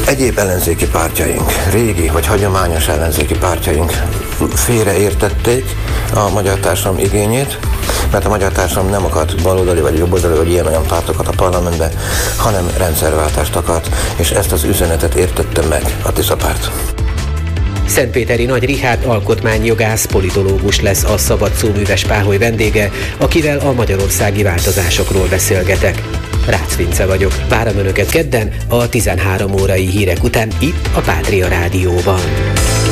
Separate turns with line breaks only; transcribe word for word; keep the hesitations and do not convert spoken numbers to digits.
egyéb ellenzéki pártjaink, régi vagy hagyományos ellenzéki pártjaink félreértették a magyar társadalom igényét, mert a magyar társadalom nem akart baloldali vagy jobboldali vagy ilyen-olyan pártokat a parlamentbe, hanem rendszerváltást akart, és ezt az üzenetet értette meg a Tisza párt.
Szentpéteri Nagy Richárd alkotmányjogász, politológus lesz a Szabad Szóműves Páholy vendége, akivel a magyarországi változásokról beszélgetek. Rácz Vince vagyok. Várom Önöket kedden a tizenhárom órai hírek után itt a Pátria Rádióban.